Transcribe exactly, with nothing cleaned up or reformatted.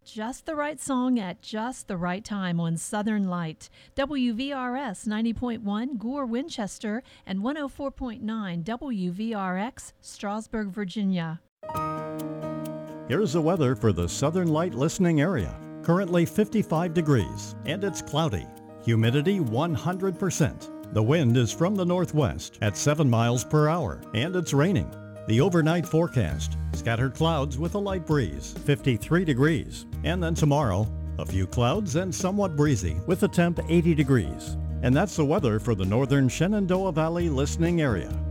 just the right song at just the right time on Southern Light. W V R S ninety point one Gore, Winchester, and one oh four point nine W V R X, Strasburg, Virginia. Here's the weather for the Southern Light listening area. Currently fifty-five degrees, and it's cloudy. Humidity one hundred percent. The wind is from the northwest at seven miles per hour, and it's raining. The overnight forecast, scattered clouds with a light breeze, fifty-three degrees. And then tomorrow, a few clouds and somewhat breezy with a temp eighty degrees. And that's the weather for the northern Shenandoah Valley listening area.